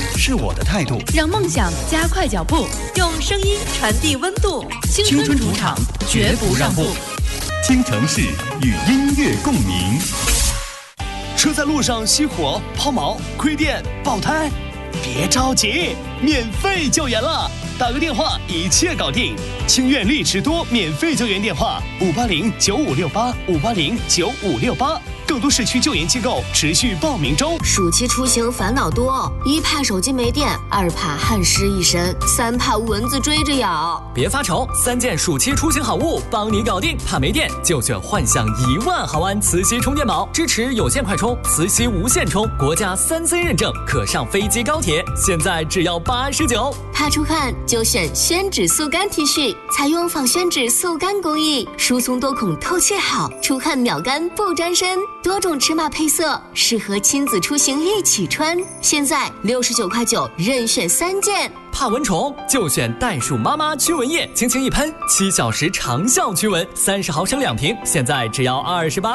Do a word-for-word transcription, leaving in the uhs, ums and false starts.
是我的态度， 让梦想加快脚步，用声音传递温度。青春主场，绝不让步。 京城市与音乐共鸣。 车在路上熄火、抛锚、亏电、爆胎，别着急，免费救援了！打个电话，一切搞定。清苑丽驰多免费救援电话：五八零九五六八五八零九五六八。更多市区救援机构持续报名中。 暑期出行烦恼多，一怕手机没电，二怕汗湿一身，三怕蚊子追着咬。 别发愁，三件暑期出行好物帮你搞定。怕没电就选幻象一万毫安磁吸充电宝，支持有线快充、磁吸无线充，国家三 C 认证，可上飞机高铁，现在只要八十九。 怕出汗就选宣纸速干 T 恤，采用仿宣纸速干工艺，疏松多孔，透气好，出汗秒干不沾身。多种尺码配色，适合亲子出行一起穿。现在六十九块九，任选三件。 怕蚊虫就选袋鼠妈妈驱蚊液，轻轻一喷，七小时长效驱蚊，三十毫升两瓶，现在只要二十八。